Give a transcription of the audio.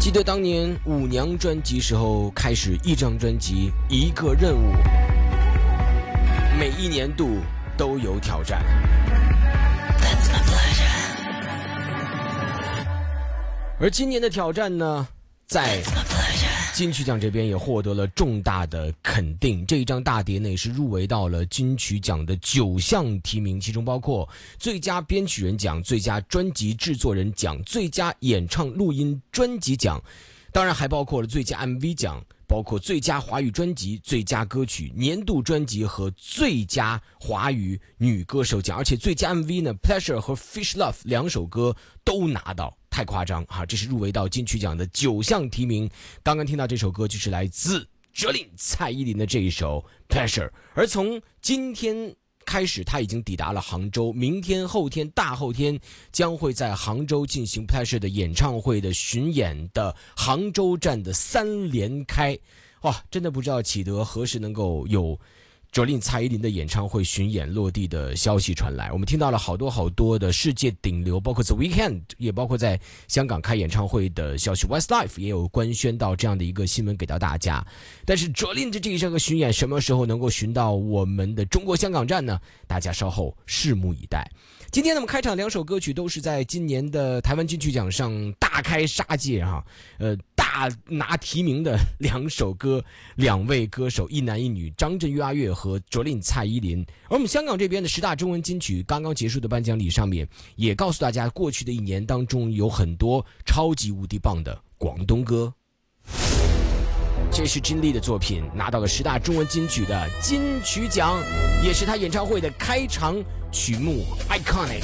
记得当年舞娘专辑时候，开始一张专辑一个任务，每一年度都有挑战。而今年的挑战呢，在金曲奖这边也获得了重大的肯定。这一张大碟呢，是入围到了金曲奖的9项提名，其中包括最佳编曲人奖、最佳专辑制作人奖、最佳演唱录音专辑奖，当然还包括了最佳 MV 奖，包括最佳华语专辑、最佳歌曲、年度专辑和最佳华语女歌手奖。而且最佳 MV 呢 Pleasure 和 Fish Love 2首歌都拿到，太夸张哈！这是入围到金曲奖的9项提名。刚刚听到这首歌就是来自哲琳蔡依林的这一首 Pleasure。而从今天开始，他已经抵达了杭州，明天、后天、大后天将会在杭州进行 Pleasure 的演唱会的巡演的杭州站的3连开。哇，真的不知道启德何时能够有哲琳蔡依林的演唱会巡演落地的消息传来。我们听到了好多的世界顶流，包括 The Weeknd， 也包括在香港开演唱会的消息， Westlife 也有官宣到这样的一个新闻给到大家。但是哲琳的这一个巡演什么时候能够巡到我们的中国香港站呢？大家稍后拭目以待。今天呢，我们开场2首歌曲都是在今年的台湾金曲奖上大开杀戒哈，大拿提名的2首歌，2位歌手，一男一女，张震岳阿岳和哲琳蔡依林。而我们香港这边的10大中文金曲刚刚结束的颁奖礼上面，也告诉大家，过去的1年当中有很多超级无敌棒的广东歌。这是金立的作品，拿到了10大中文金曲的金曲奖，也是他演唱会的开场曲目 Iconic。